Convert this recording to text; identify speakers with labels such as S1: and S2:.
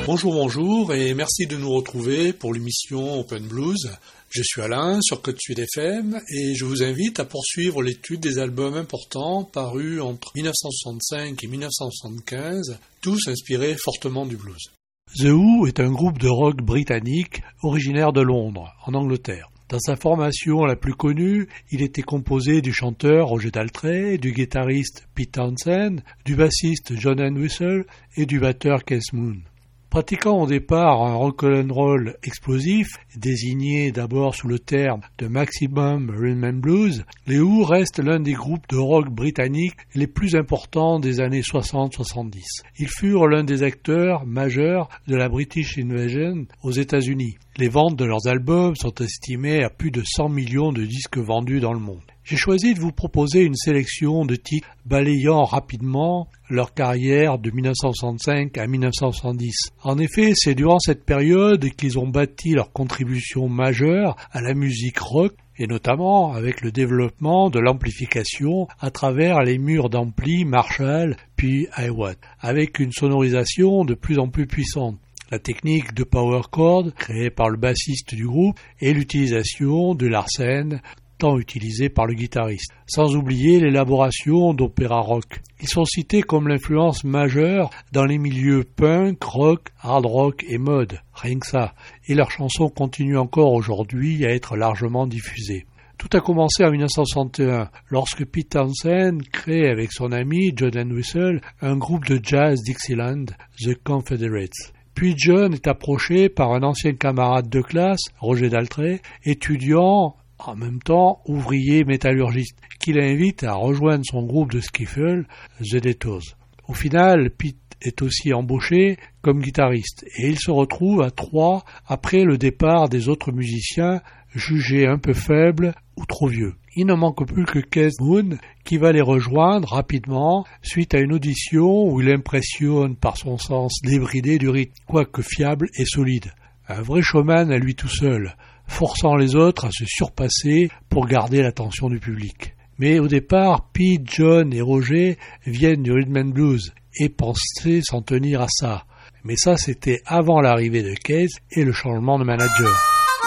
S1: Bonjour et merci de nous retrouver pour l'émission Open Blues. Je suis Alain sur Côte Sud FM et je vous invite à poursuivre l'étude des albums importants parus entre 1965 et 1975, tous inspirés fortement du blues. The Who est un groupe de rock britannique originaire de Londres, en Angleterre. Dans sa formation la plus connue, il était composé du chanteur Roger Daltrey, du guitariste Pete Townshend, du bassiste John Entwistle et du batteur Keith Moon. Pratiquant au départ un rock'n'roll explosif, désigné d'abord sous le terme de Maximum Rhythm and Blues, les Who restent l'un des groupes de rock britanniques les plus importants des années 60-70. Ils furent l'un des acteurs majeurs de la British Invasion aux États-Unis. Les ventes de leurs albums sont estimées à plus de 100 millions de disques vendus dans le monde. J'ai choisi de vous proposer une sélection de titres balayant rapidement leur carrière de 1965 à 1970. En effet, c'est durant cette période qu'ils ont bâti leur contribution majeure à la musique rock, et notamment avec le développement de l'amplification à travers les murs d'ampli Marshall puis Hiwatt, avec une sonorisation de plus en plus puissante. La technique de power chord créée par le bassiste du groupe et l'utilisation de Larsen, tant utilisé par le guitariste, sans oublier l'élaboration d'opéra rock. Ils sont cités comme l'influence majeure dans les milieux punk, rock, hard rock et mod, rien que ça, et leurs chansons continuent encore aujourd'hui à être largement diffusées. Tout a commencé en 1961, lorsque Pete Townshend crée avec son ami John Entwistle un groupe de jazz Dixieland, The Confederates. Puis John est approché par un ancien camarade de classe, Roger Daltrey, étudiant en même temps ouvrier métallurgiste, qui l'invite à rejoindre son groupe de skiffle, The Detours. Au final, Pete est aussi embauché comme guitariste, et il se retrouve à 3 après le départ des autres musiciens jugés un peu faibles ou trop vieux. Il ne manque plus que Keith Moon qui va les rejoindre rapidement suite à une audition où il impressionne par son sens débridé du rythme, quoique fiable et solide. Un vrai showman à lui tout seul, forçant les autres à se surpasser pour garder l'attention du public. Mais au départ, Pete, John et Roger viennent du rhythm and blues et pensaient s'en tenir à ça. Mais ça, c'était avant l'arrivée de Keith et le changement de manager.